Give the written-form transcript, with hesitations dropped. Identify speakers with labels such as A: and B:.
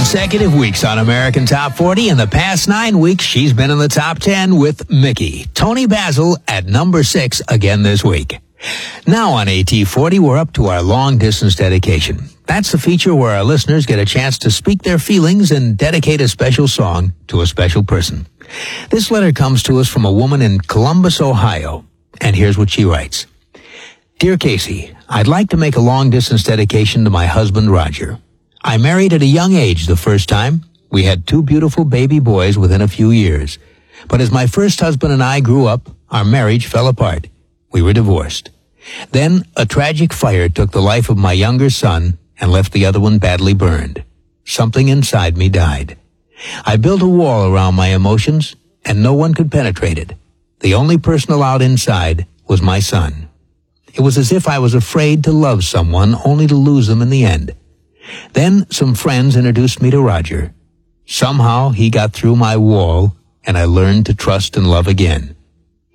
A: consecutive weeks on American Top 40. In the past 9 weeks, she's been in the top 10 with Mickey. Toni Basil at number 6 again this week. Now on AT40, we're up to our long-distance dedication. That's the feature where our listeners get a chance to speak their feelings and dedicate a special song to a special person. This letter comes to us from a woman in Columbus, Ohio, and here's what she writes. Dear Casey, I'd like to make a long-distance dedication to my husband, Roger. I married at a young age the first time. We had 2 beautiful baby boys within a few years. But as my first husband and I grew up, our marriage fell apart. We were divorced. Then a tragic fire took the life of my younger son and left the other one badly burned. Something inside me died. I built a wall around my emotions, and no one could penetrate it. The only person allowed inside was my son. It was as if I was afraid to love someone only to lose them in the end. Then some friends introduced me to Roger. Somehow he got through my wall, and I learned to trust and love again.